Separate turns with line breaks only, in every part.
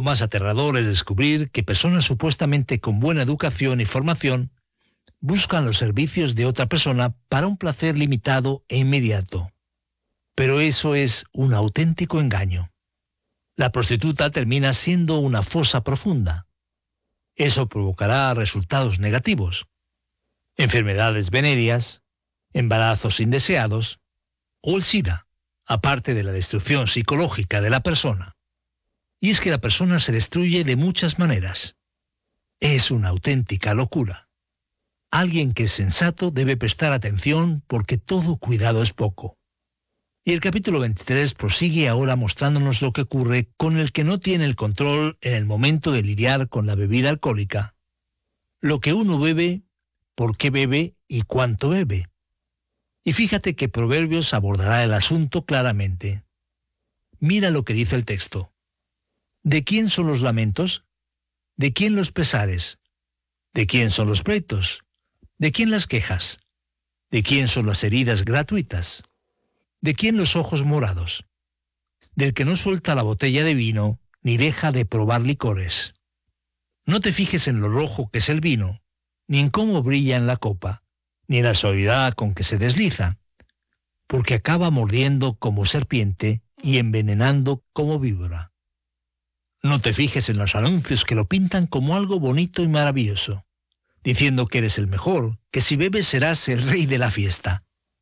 más aterrador es descubrir que personas supuestamente con buena educación y formación buscan los servicios de otra persona para un placer limitado e inmediato. Pero eso es un auténtico engaño. La prostituta termina siendo una fosa profunda. Eso provocará resultados negativos: enfermedades venéreas, embarazos indeseados o el SIDA, aparte de la destrucción psicológica de la persona. Y es que la persona se destruye de muchas maneras. Es una auténtica locura. Alguien que es sensato debe prestar atención porque todo cuidado es poco. Y el capítulo 23 prosigue ahora mostrándonos lo que ocurre con el que no tiene el control en el momento de lidiar con la bebida alcohólica. Lo que uno bebe, por qué bebe y cuánto bebe. Y fíjate que Proverbios abordará el asunto claramente. Mira lo que dice el texto. ¿De quién son los lamentos? ¿De quién los pesares? ¿De quién son los pleitos? ¿De quién las quejas? ¿De quién son las heridas gratuitas? ¿De quién los ojos morados? Del que no suelta la botella de vino, ni deja de probar licores. No te fijes en lo rojo que es el vino, ni en cómo brilla en la copa, ni en la suavidad con que se desliza, porque acaba mordiendo como serpiente y envenenando como víbora. No te fijes en los anuncios que lo pintan como algo bonito y maravilloso, diciendo que eres el mejor, que si bebes serás el rey de la fiesta.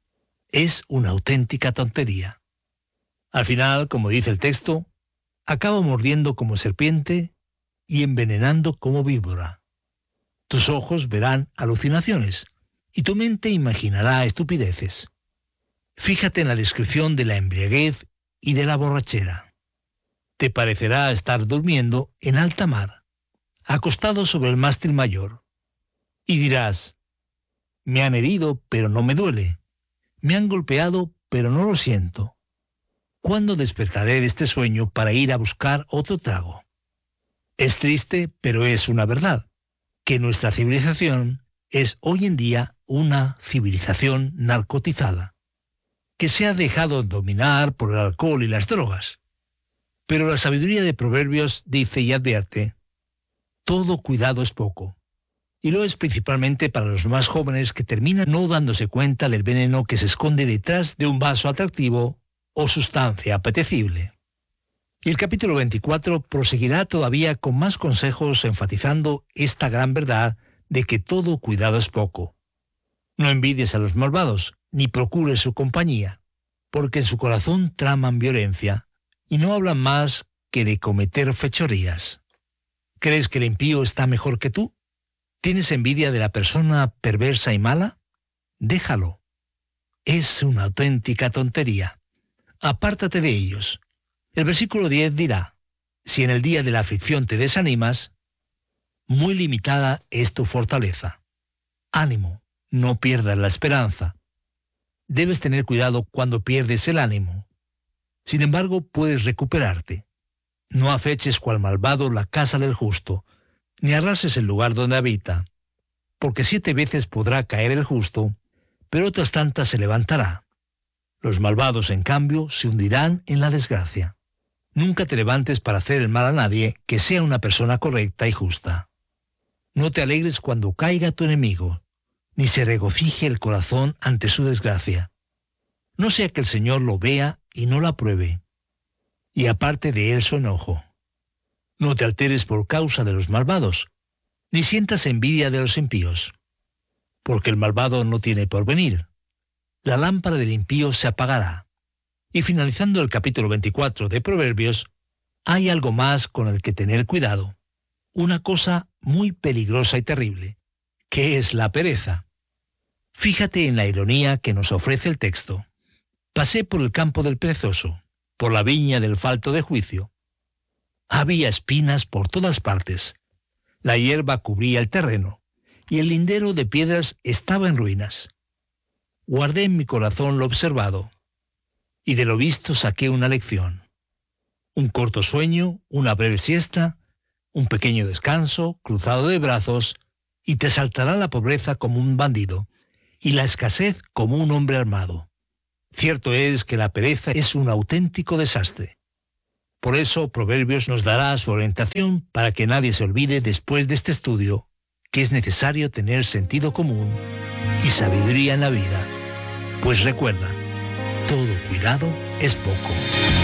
Es una auténtica tontería. Al final, como dice el texto, acaba mordiendo como serpiente y envenenando como víbora. Tus ojos verán alucinaciones y tu mente imaginará estupideces. Fíjate en la descripción de la embriaguez y de la borrachera. Te parecerá estar durmiendo en alta mar, acostado sobre el mástil mayor. Y dirás, me han herido, pero no me duele. Me han golpeado, pero no lo siento. ¿Cuándo despertaré de este sueño para ir a buscar otro trago? Es triste, pero es una verdad, que nuestra civilización es hoy en día una civilización narcotizada, que se ha dejado dominar por el alcohol y las drogas. Pero la sabiduría de Proverbios dice y advierte, todo cuidado es poco. Y lo es principalmente para los más jóvenes que terminan no dándose cuenta del veneno que se esconde detrás de un vaso atractivo o sustancia apetecible. Y el capítulo 24 proseguirá todavía con más consejos enfatizando esta gran verdad de que todo cuidado es poco. No envidies a los malvados, ni procures su compañía, porque en su corazón traman violencia y no hablan más que de cometer fechorías. ¿Crees que el impío está mejor que tú? ¿Tienes envidia de la persona perversa y mala? Déjalo. Es una auténtica tontería. Apártate de ellos. El versículo 10 dirá, si en el día de la aflicción te desanimas, muy limitada es tu fortaleza. Ánimo, no pierdas la esperanza. Debes tener cuidado cuando pierdes el ánimo. Sin embargo, puedes recuperarte. No aceches cual malvado la casa del justo, ni arrases el lugar donde habita, porque 7 veces podrá caer el justo, pero otras tantas se levantará. Los malvados, en cambio, se hundirán en la desgracia. Nunca te levantes para hacer el mal a nadie que sea una persona correcta y justa. No te alegres cuando caiga tu enemigo, ni se regocije el corazón ante su desgracia. No sea que el Señor lo vea y no la apruebe, y aparte de él su enojo. No te alteres por causa de los malvados, ni sientas envidia de los impíos, porque el malvado no tiene porvenir. La lámpara del impío se apagará. Y finalizando el capítulo 24 de Proverbios, hay algo más con el que tener cuidado, una cosa muy peligrosa y terrible, que es la pereza. Fíjate en la ironía que nos ofrece el texto. Pasé por el campo del perezoso, por la viña del falto de juicio. Había espinas por todas partes. La hierba cubría el terreno, y el lindero de piedras estaba en ruinas. Guardé en mi corazón lo observado, y de lo visto saqué una lección. Un corto sueño, una breve siesta, un pequeño descanso, cruzado de brazos, y te saltará la pobreza como un bandido, y la escasez como un hombre armado. Cierto es que la pereza es un auténtico desastre. Por eso, Proverbios nos dará su orientación para que nadie se olvide después de este estudio que es necesario tener sentido común y sabiduría en la vida. Pues recuerda, todo cuidado es poco.